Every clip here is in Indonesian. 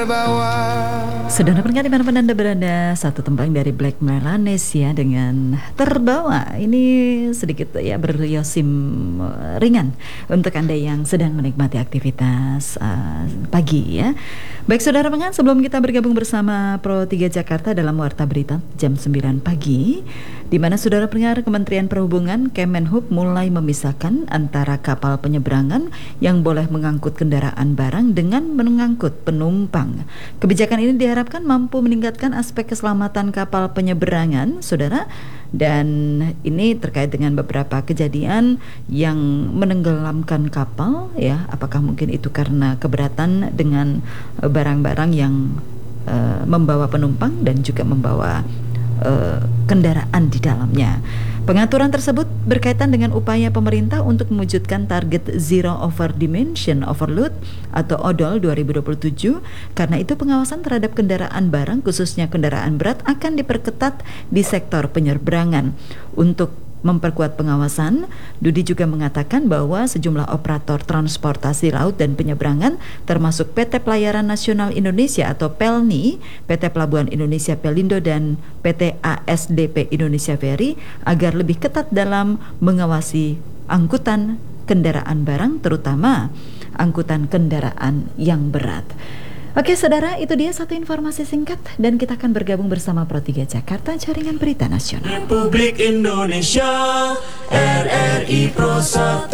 terbawa. Saudara pendengar dimanapun Anda berada, satu tembang dari Black Melanesia dengan Terbawa. Ini sedikit ya beryosim ringan untuk Anda yang sedang menikmati aktivitas pagi ya. Baik saudara pendengar, sebelum kita bergabung bersama Pro 3 Jakarta dalam Warta Berita jam 9 pagi, di mana saudara pendengar Kementerian Perhubungan Kemenhub mulai memisahkan antara kapal penyeberangan yang boleh mengangkut kendaraan barang dengan mengangkut penumpang. Kebijakan ini diharapkan mampu meningkatkan aspek keselamatan kapal penyeberangan, saudara. Dan ini terkait dengan beberapa kejadian yang menenggelamkan kapal, ya. Apakah mungkin itu karena keberatan dengan barang-barang yang membawa penumpang dan juga membawa kendaraan di dalamnya. Pengaturan tersebut berkaitan dengan upaya pemerintah untuk mewujudkan target Zero Over Dimension Overload atau ODOL 2027. Karena itu pengawasan terhadap kendaraan barang khususnya kendaraan berat akan diperketat di sektor penyeberangan. Untuk memperkuat pengawasan, Dudi juga mengatakan bahwa sejumlah operator transportasi laut dan penyeberangan termasuk PT Pelayaran Nasional Indonesia atau PELNI, PT Pelabuhan Indonesia Pelindo dan PT ASDP Indonesia Ferry agar lebih ketat dalam mengawasi angkutan kendaraan barang, terutama angkutan kendaraan yang berat. Oke saudara, itu dia satu informasi singkat dan kita akan bergabung bersama Pro 3 Jakarta, Jaringan Berita Nasional. Republik Indonesia, RRI Pro 1.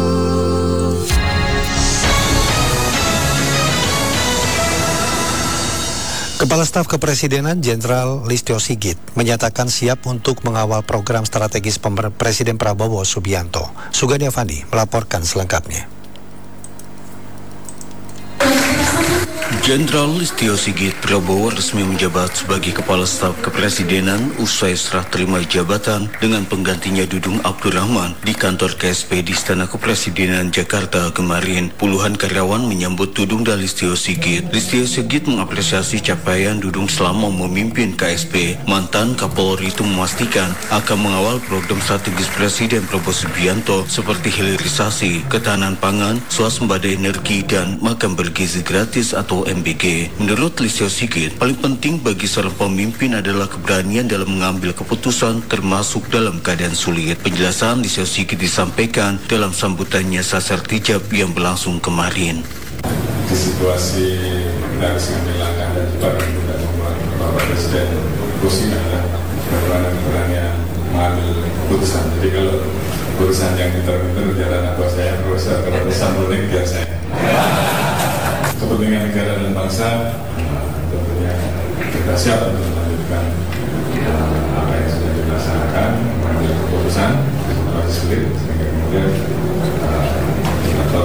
Kepala Staf Kepresidenan Jenderal Listio Sigit menyatakan siap untuk mengawal program strategis Presiden Prabowo Subianto. Sugandi Avandi melaporkan selengkapnya. Jenderal Listio Sigit Prabowo resmi menjabat sebagai Kepala Staf Kepresidenan usai serah terima jabatan dengan penggantinya Dudung Abdurrahman di kantor KSP di Istana Kepresidenan Jakarta kemarin. Puluhan karyawan menyambut Dudung dan Listio Sigit. Listio Sigit mengapresiasi capaian Dudung selama memimpin KSP. Mantan Kapolri itu memastikan akan mengawal program strategis Presiden Prabowo Subianto seperti hilirisasi, ketahanan pangan, swasembada energi, dan makan bergizi gratis atau MBG. Menurut Listio Sigit, paling penting bagi seorang pemimpin adalah keberanian dalam mengambil keputusan termasuk dalam keadaan sulit. Penjelasan Listio Sigit disampaikan dalam sambutannya Sasar Tijab yang berlangsung kemarin. Di situasi kita harus mengambil langkah dan juga tidak membuat Bapak Presiden pusing adalah bagaimana keberanian mengambil keputusan. Jadi kalau keputusan yang pintar-pintar biar anak buah saya, keputusan penting biar saya. Kepentingan negara dan bangsa, tentunya kita siap untuk melanjutkan apa yang sudah dilaksanakan, mengambil keputusan situasi sulit, sehingga kemudian kita tahu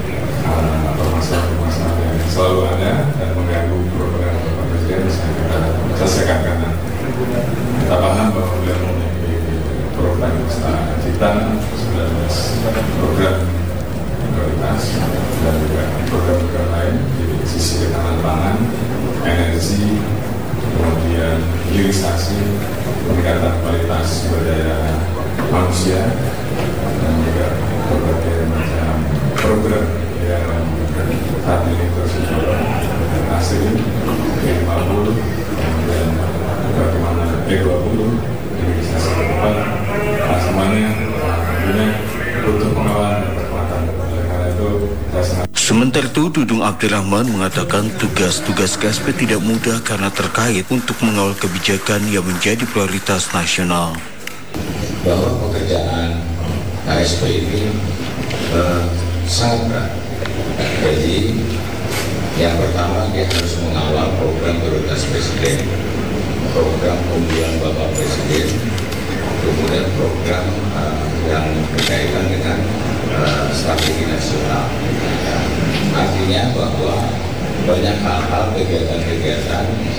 masalah yang selalu ada dan mengganggu program Bapak Presiden bisa kita selesaikan karena kita paham bahwa beliau memiliki program kita 19 program prioritas dan juga program-program lain di sisi ketahanan pangan, energi, kemudian hilirisasi, peningkatan kualitas sumber daya manusia, dan juga berbagai macam program yang saat ini terus berjalan hasil G50, kemudian bagaimana G20, hilirisasi ke depan, semuanya tentunya butuh pengawalan dan perkuatan. Sementara itu, Dudung Abdurrahman mengatakan tugas-tugas KSP tidak mudah karena terkait untuk mengawal kebijakan yang menjadi prioritas nasional. Bahwa pekerjaan KSP ini sangat berat. Jadi, yang pertama dia harus mengawal program prioritas Presiden, program unggulan Bapak Presiden, kemudian program yang berkaitan dengan strategi nasional. Artinya bahwa banyak hal-hal kegiatan-kegiatan